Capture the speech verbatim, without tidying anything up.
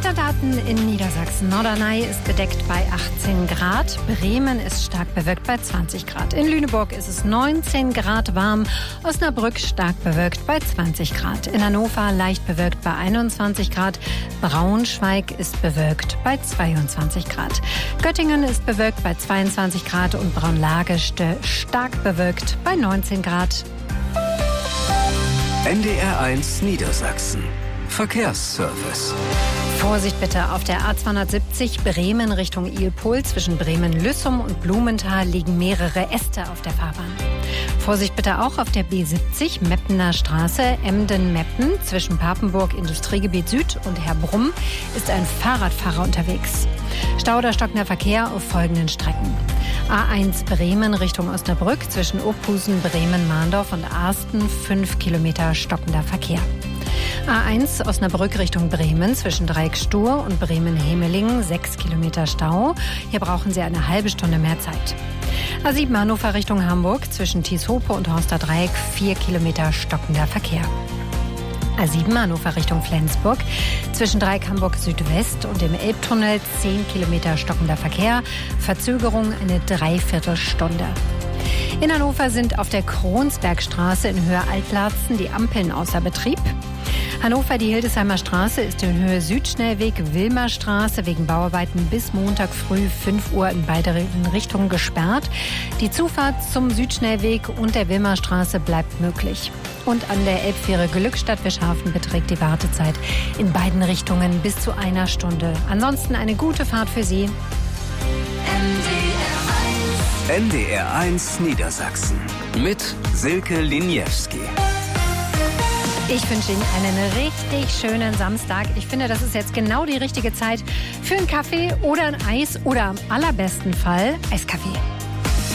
Wetterdaten in Niedersachsen. Norderney ist bedeckt bei achtzehn Grad. Bremen ist stark bewölkt bei zwanzig Grad. In Lüneburg ist es neunzehn Grad warm. Osnabrück stark bewölkt bei zwanzig Grad. In Hannover leicht bewölkt bei einundzwanzig Grad. Braunschweig ist bewölkt bei zweiundzwanzig Grad. Göttingen ist bewölkt bei zweiundzwanzig Grad und Braunlage stark bewölkt bei neunzehn Grad. N D R eins Niedersachsen. Verkehrsservice. Vorsicht bitte, auf der A zweihundertsiebzig Bremen Richtung Ilpol. Zwischen Bremen-Lüssum und Blumenthal liegen mehrere Äste auf der Fahrbahn. Vorsicht bitte auch auf der B siebzig Meppener Straße, Emden-Meppen. Zwischen Papenburg, Industriegebiet Süd und Herbrumm ist ein Fahrradfahrer unterwegs. Stau oder stockender Verkehr auf folgenden Strecken. A eins Bremen Richtung Osnabrück. Zwischen Opusen, Bremen, Mahndorf und Arsten fünf Kilometer stockender Verkehr. A eins Osnabrück Richtung Bremen zwischen Dreieck-Stur und Bremen-Hemelingen sechs Kilometer Stau. Hier brauchen Sie eine halbe Stunde mehr Zeit. A sieben Hannover Richtung Hamburg zwischen Thieshope und Horster Dreieck vier Kilometer stockender Verkehr. A sieben Hannover Richtung Flensburg zwischen Dreieck Hamburg Südwest und dem Elbtunnel zehn Kilometer stockender Verkehr. Verzögerung eine Dreiviertelstunde. In Hannover sind auf der Kronsbergstraße in Höhe Altlarzen die Ampeln außer Betrieb. Hannover, die Hildesheimer Straße ist in Höhe Südschnellweg Wilmerstraße wegen Bauarbeiten bis Montag früh fünf Uhr in beide Richtungen gesperrt. Die Zufahrt zum Südschnellweg und der Wilmerstraße bleibt möglich. Und an der Elbfähre Glückstadt-Wischhafen beträgt die Wartezeit in beiden Richtungen bis zu einer Stunde. Ansonsten eine gute Fahrt für Sie. N D R eins Niedersachsen mit Silke Liniewski. Ich wünsche Ihnen einen richtig schönen Samstag. Ich finde, das ist jetzt genau die richtige Zeit für einen Kaffee oder ein Eis oder am allerbesten Fall Eiskaffee.